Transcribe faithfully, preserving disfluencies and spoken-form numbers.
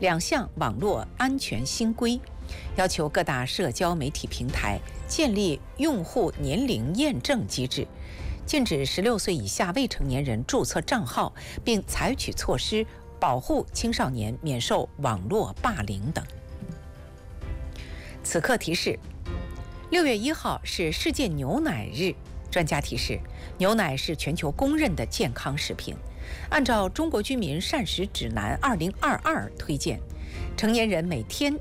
两项网络安全新规，要求各大社交媒体平台建立用户年龄验证机制，禁止十六岁以下未成年人注册账号，并采取措施保护青少年免受网络霸凌等。此刻提示：六月一号是世界牛奶日。专家提示，牛奶是全球公认的健康食品。按照《中国居民膳食指南二零二二》推荐，成年人每天